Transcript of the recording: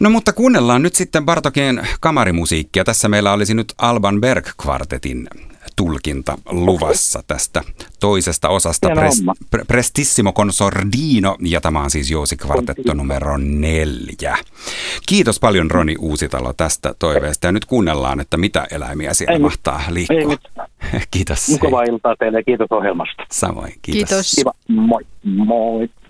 No mutta kuunnellaan nyt sitten Bartokin kamarimusiikkia. Tässä meillä olisi nyt Alban Berg-kvartetin tulkinta luvassa tästä toisesta osasta Prestissimo con Sordino, ja tämä on siis Jousi-kvartetto numero 4. Kiitos paljon Roni Uusitalo tästä toiveesta, ja nyt kuunnellaan, että mitä eläimiä siellä mahtaa liikkua. Kiitos. Mukavaa iltaa teille ja kiitos ohjelmasta. Samoin, kiitos. Kiitos. Kiva, moi. Moi.